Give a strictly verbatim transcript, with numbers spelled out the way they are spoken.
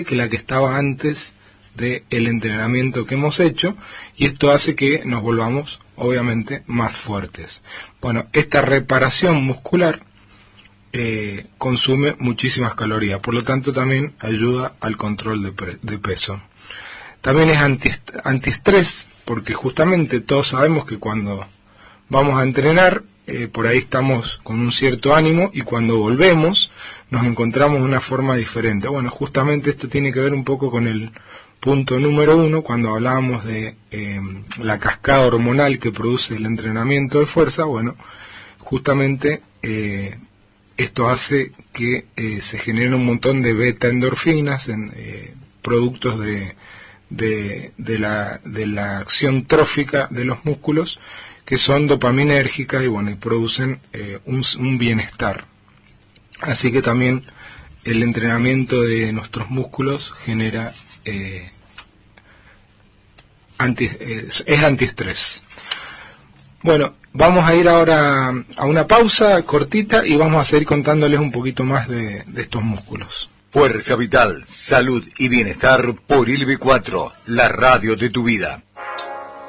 que la que estaba antes del entrenamiento que hemos hecho, y esto hace que nos volvamos obviamente más fuertes. Bueno, esta reparación muscular eh, consume muchísimas calorías, por lo tanto también ayuda al control de, pre de peso. También es anti antiestrés, porque justamente todos sabemos que cuando vamos a entrenar, eh, por ahí estamos con un cierto ánimo, y cuando volvemos nos encontramos de una forma diferente. Bueno, justamente esto tiene que ver un poco con el punto número uno, cuando hablábamos de eh, la cascada hormonal que produce el entrenamiento de fuerza. Bueno, justamente eh, esto hace que eh, se generen un montón de beta endorfinas, en, eh, productos de, de, de, la, de la acción trófica de los músculos, que son dopaminérgicas y bueno, y producen eh, un, un bienestar. Así que también el entrenamiento de nuestros músculos genera eh, anti, eh, es antiestrés. Bueno, vamos a ir ahora a una pausa cortita y vamos a seguir contándoles un poquito más de, de estos músculos. Fuerza Vital, salud y bienestar por I L V cuatro, la radio de tu vida.